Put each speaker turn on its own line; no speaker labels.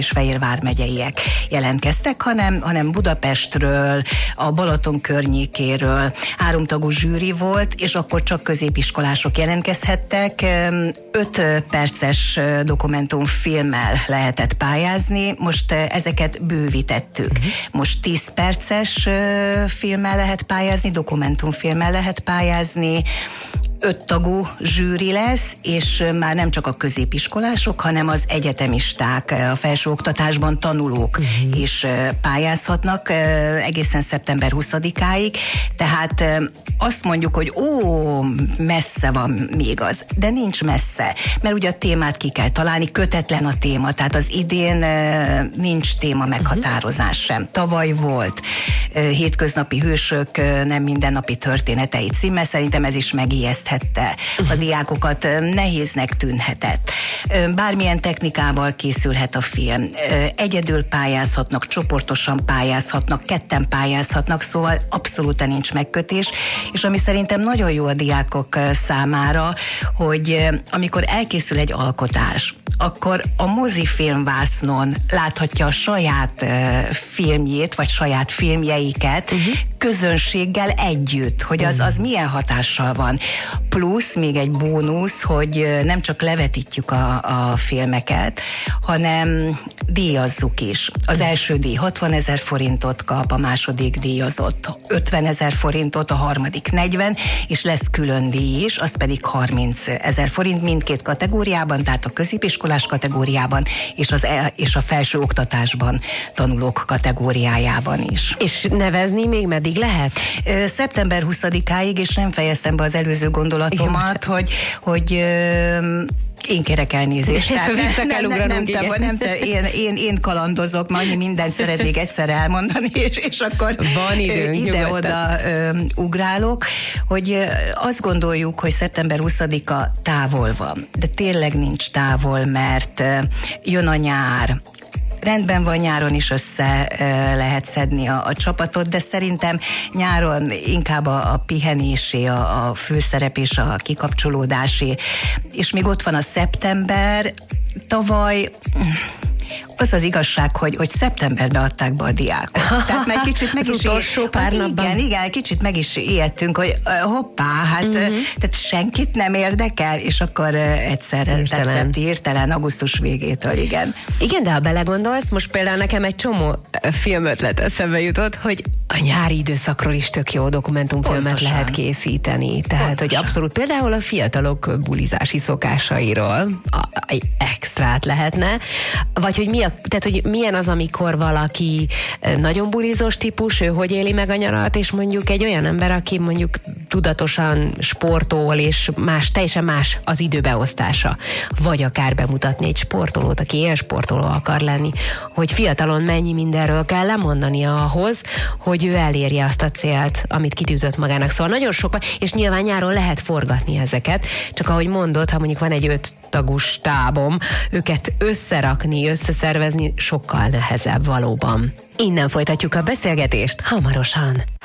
és Fejér vármegyeiek jelentkeztek, hanem Budapestről, a Balaton környékéről 3 tagú zsűri volt, és akkor csak középiskolások jelentkezhettek. 5 perces dokumentumfilmmel lehetett pályázni, most ezeket bővítettük. Most 10 perces filmmel lehet pályázni, dokumentumfilmmel lehet pályázni, 5 tagú zsűri lesz, és már nem csak a középiskolások, hanem az egyetemisták, a felsőoktatásban tanulók is pályázhatnak egészen szeptember 20-áig. Tehát azt mondjuk, hogy messze van még az, de nincs messze, mert ugye a témát ki kell találni, kötetlen a téma, tehát az idén nincs téma meghatározás sem. Tavaly volt Hétköznapi hősök nem mindennapi történetei címmel, szerintem ez is megijeszthette a diákokat, nehéznek tűnhetett. Bármilyen technikával készülhet a film. Egyedül pályázhatnak, csoportosan pályázhatnak, ketten pályázhatnak, szóval abszolút nincs megkötés, és ami szerintem nagyon jó a diákok számára, hogy amikor elkészül egy alkotás, akkor a mozifilmvásznon láthatja a saját filmjét, vagy saját filmjeiket közönséggel együtt, hogy az milyen hatással van. Plusz még egy bónusz, hogy nem csak levetítjük a filmeket, hanem díjazzuk is. Az első díj 60 000 forintot kap, a második díjazott 50 000 forintot, a harmadik 40, és lesz külön díj is, az pedig 30 000 forint mindkét kategóriában, tehát a középiskolás kategóriában és a felső oktatásban tanulók kategóriájában is.
És nevezni még meddig lehet?
Szeptember 20-áig, és nem fejeztem be az előző gondolatomat, hogy én kérek elnézést. Én kalandozok, majd mindent szeretnék egyszer elmondani, és akkor
van időnk,
ide-oda ugrálok, hogy azt gondoljuk, hogy szeptember 20-a távol van, de tényleg nincs távol, mert jön a nyár, rendben van, nyáron is össze lehet szedni a csapatot, de szerintem nyáron inkább a pihenésé, a főszerep és a kikapcsolódásé. És még ott van a szeptember, tavaly az az igazság, hogy szeptemberben adták be a diákot. Tehát meg kicsit meg is
utolsó pár napban.
Igen, kicsit meg is ijedtünk, hogy hoppá, tehát senkit nem érdekel, és akkor egyszerre tetszett hirtelen augusztus végétől, igen.
Igen, de ha belegondolsz, most például nekem egy csomó filmötlet eszembe jutott, hogy a nyári időszakról is tök jó dokumentumfilmet lehet készíteni. Tehát, hogy abszolút például a fiatalok bulizási szokásairól egy extrát lehetne, vagy hogy milyen az, amikor valaki nagyon bulizós típus, ő hogy éli meg a nyarat, és mondjuk egy olyan ember, aki mondjuk tudatosan sportol, és teljesen más az időbeosztása. Vagy akár bemutatni egy sportolót, aki élsportoló akar lenni, hogy fiatalon mennyi mindenről kell lemondania ahhoz, hogy ő elérje azt a célt, amit kitűzött magának. Szóval nagyon sok van, és nyilván nyáron lehet forgatni ezeket, csak ahogy mondod, ha mondjuk van egy 5 tagú stábom, őket összerakni, összeszervezni sokkal nehezebb valóban. Innen folytatjuk a beszélgetést hamarosan.